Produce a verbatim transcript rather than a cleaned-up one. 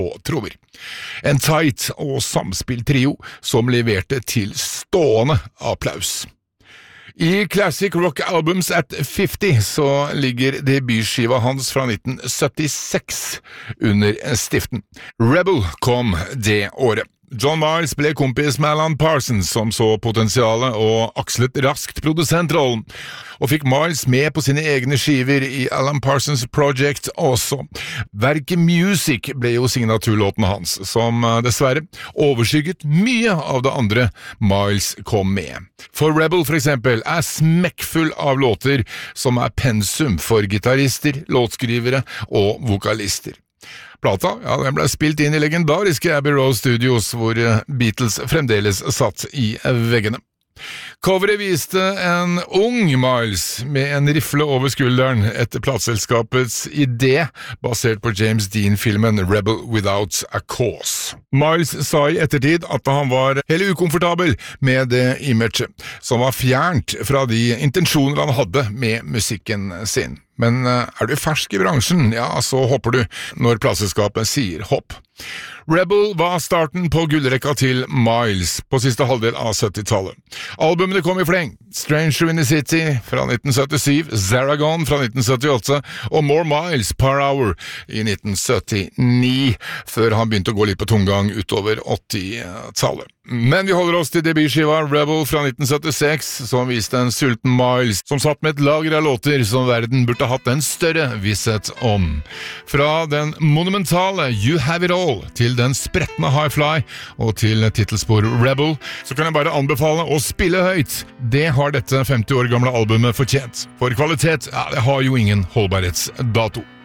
og trommer. En tight og samspilt trio som leverte til stående applaus. I Classic Rock Albums at fifty så ligger debutskiva hans fra nitten syttiseks under stiften. Rebel kom det året. John Miles ble kompis med Alan Parsons, som så potensialet og akslet raskt produsentrollen, og fikk Miles med på sine egne skiver i Alan Parsons Project også. Verket Music ble jo signaturlåten hans, som dessverre overskygget mye av det andre Miles kom med. For Rebel for eksempel er smekkfull av låter som er pensum for gitarister, låtskrivere og vokalister. Plata, ja, den ble spilt inn i legendariske Abbey Road Studios, hvor Beatles fremdeles satt i veggene. Coveret viste en ung Miles med en rifle over skulderen etter plateselskapets idé, basert på James Dean-filmen Rebel Without a Cause. Miles sa i ettertid at han var helt ukomfortabel med det imaget, som var fjernt fra de intensjoner han hadde med musikken sin. Men er du fersk i bransjen, ja, så hopper du når plateselskapet sier hopp. Rebel var starten på gullrekka til Miles på siste halvdel av syttitallet. Albumene kom i fleng. Stranger in the City fra nitten syttisju, Zaragon fra nitten syttiåtte og More Miles per Hour i nitten syttini, før han begynte å gå litt på tomgang utover åttitallet. Men vi holder oss til debutskiva Rebel fra nitten syttiseks, som viste en sulten Miles som satt med et lager av låter som verden burde hatt en større visshet om. Fra den monumentale You Have It All til den sprettende High Fly og til titelspor Rebel, så kan jeg bare anbefale å spille høyt. Det har dette femti år gamle albumet fortjent. For kvalitet, ja, det har jo ingen holdbarhetsdato.